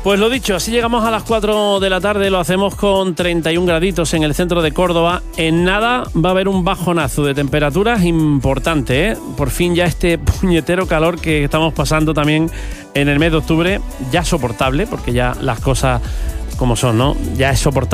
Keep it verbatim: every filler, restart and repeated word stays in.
Pues lo dicho, así llegamos a las cuatro de la tarde, lo hacemos con treinta y un graditos en el centro de Córdoba. En nada va a haber un bajonazo de temperaturas importante, ¿eh? Por fin ya este puñetero calor que estamos pasando también en el mes de octubre, ya soportable, porque ya las cosas como son, ¿no? Ya es soportable.